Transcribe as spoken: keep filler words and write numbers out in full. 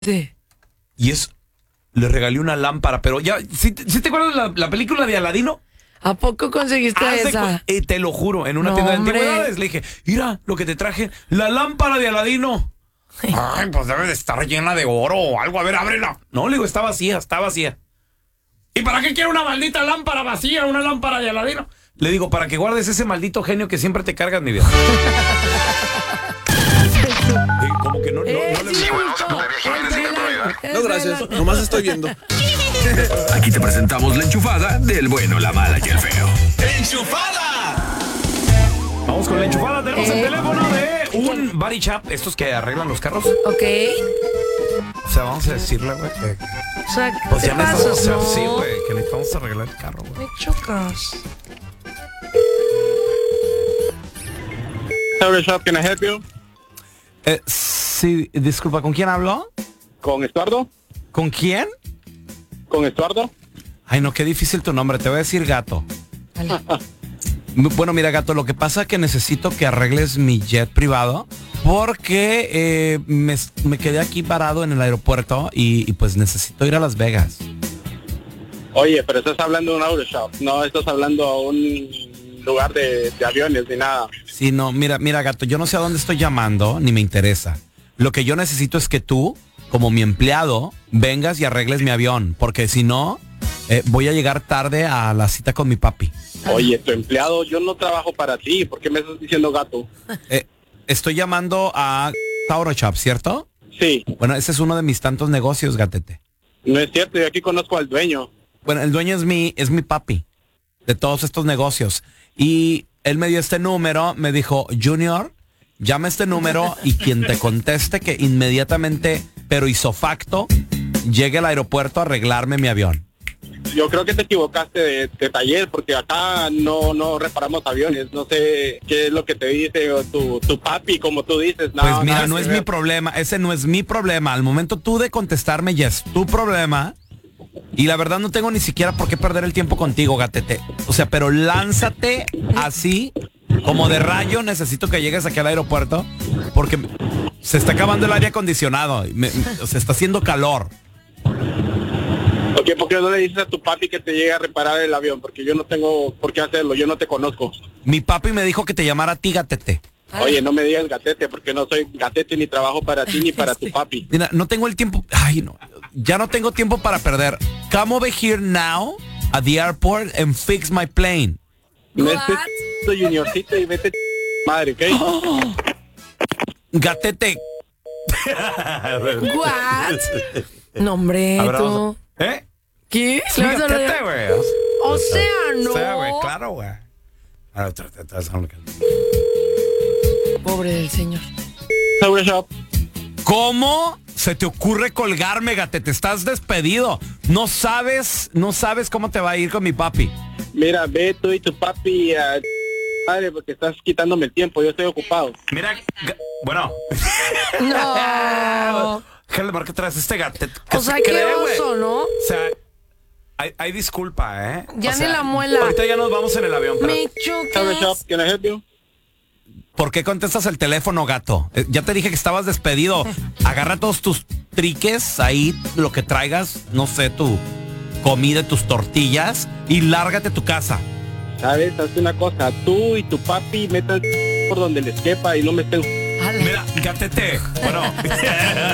Sí. Y es, le regalé una lámpara, pero ya, ¿sí, sí te acuerdas de la, la película de Aladino? ¿A poco conseguiste Haz de esa? cu- eh, te lo juro, en una No, tienda de hombre. antigüedades le dije, mira lo que te traje, la lámpara de Aladino. Ay, pues debe de estar llena de oro o algo, a ver, ábrela. No, le digo, está vacía, está vacía. ¿Y para qué quiero una maldita lámpara vacía, una lámpara de Aladino? Le digo, para que guardes ese maldito genio que siempre te cargas, mi vida. Sí, como que no, no, Eh, no le sí, gusta. justo. Es de la- No, es gracias. de la- Nomás estoy viendo. Aquí te presentamos la enchufada del bueno, la mala y el feo. Vamos con la enchufada. Tenemos el Eh. teléfono de un body shop, estos que arreglan los carros. Ok. O sea, vamos a decirle, güey, que O sea, pues ¿qué ya pasa? necesitamos, No. sí, güey, que necesitamos arreglar el carro, güey. Me chocas. Service Shop, can I help you? Eh, sí, disculpa, ¿con quién hablo? ¿Con Estuardo? ¿Con quién? ¿Con Estuardo? Ay, no, qué difícil tu nombre, te voy a decir Gato. Dale. Bueno, mira, Gato, lo que pasa es que necesito que arregles mi jet privado porque eh, me, me quedé aquí parado en el aeropuerto y, y pues necesito ir a Las Vegas. Oye, pero estás hablando de un auto shop, no estás hablando a un lugar de, de aviones ni nada. Sí, no, mira, mira, Gato, yo no sé a dónde estoy llamando, ni me interesa. Lo que yo necesito es que tú, como mi empleado, vengas y arregles mi avión, porque si no, eh, voy a llegar tarde a la cita con mi papi. Oye, tu empleado, yo no trabajo para ti, ¿por qué me estás diciendo gato? Eh, estoy llamando a Tauro Shop, ¿cierto? Sí, Bueno, ese es uno de mis tantos negocios, Gatete. no es cierto, yo aquí conozco al dueño. Bueno, el dueño es mi, es mi papi de todos estos negocios. Y él me dio este número, me dijo, Junior, llama a este número y quien te conteste que inmediatamente, pero isofacto, llegue al aeropuerto a arreglarme mi avión. Yo creo que te equivocaste de, de taller, porque acá no no reparamos aviones, no sé qué es lo que te dice o tu, tu papi, como tú dices. No, Pues mira, nada no que es ver. mi problema, ese no es mi problema. Al momento tú de contestarme ya es tu problema. Y la verdad no tengo ni siquiera por qué perder el tiempo contigo, Gatete. O sea, pero lánzate así, como de rayo, necesito que llegues aquí al aeropuerto, porque se está acabando el aire acondicionado, y me- me- se está haciendo calor. Ok, ¿por qué no le dices a tu papi que te llegue a reparar el avión? Porque yo no tengo por qué hacerlo, yo no te conozco. Mi papi me dijo que te llamara a ti, Gatete. Oye, no me digas gatete, porque no soy gatete ni trabajo para ti ni para tu papi. Mira, no tengo el tiempo. Ay, no. Ya no tengo tiempo para perder. Come over here now at the airport and fix my plane. No estés juniorcito y vete madre, ¿ok? Gatete. What? No, hombre, A ver, tú. vamos a- ¿Eh? ¿Qué? Sí, ¿Le vas a gatete, arreglar? güey. O sea, no. O sea, güey, claro, güey. A ver, trata, trata, trata. Pobre del señor. Service Shop. ¿Cómo se te ocurre colgarme, Gatete? Estás despedido. No sabes, no sabes cómo te va a ir con mi papi. Mira, ve tú y tu papi a madre, porque estás quitándome el tiempo, yo estoy ocupado. Mira, ga- bueno. No. Déjale marcar atrás este Gatete. ¿Qué O sea, se qué cree, güey? oso, ¿no? O sea, hay, hay disculpa, ¿eh? Ya O ni sea, la muela. Ahorita ya nos vamos en el avión. Pero Me Service Shop, chocas. can I help you? ¿por qué contestas el teléfono, gato? Eh, ya te dije que estabas despedido. Agarra todos tus triques ahí, lo que traigas, no sé, tu comida, tus tortillas y lárgate a tu casa. ¿Sabes? Haz una cosa, tú y tu papi metan por donde les quepa y no me estén... Ale. Mira, Gatete. Bueno.